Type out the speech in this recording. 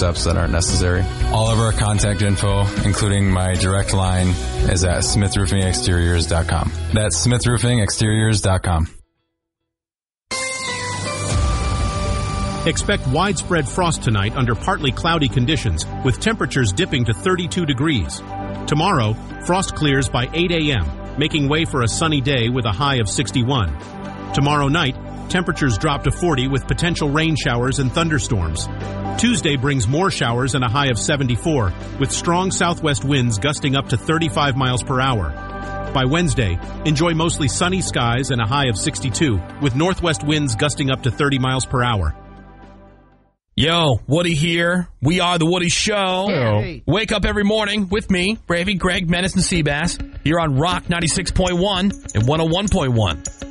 steps that aren't necessary. All of our contact info, including my direct line, is at SmithRoofingExteriors.com. That's SmithRoofingExteriors.com. Expect widespread frost tonight under partly cloudy conditions, with temperatures dipping to 32 degrees. Tomorrow, frost clears by 8 a.m., making way for a sunny day with a high of 61. Tomorrow night, temperatures drop to 40 with potential rain showers and thunderstorms. Tuesday brings more showers and a high of 74, with strong southwest winds gusting up to 35 miles per hour. By Wednesday, enjoy mostly sunny skies and a high of 62, with northwest winds gusting up to 30 miles per hour. Yo, Woody here. We are The Woody Show. Hey. Wake up every morning with me, Bravey, Greg, Menace, and Seabass. You're on Rock 96.1 and 101.1.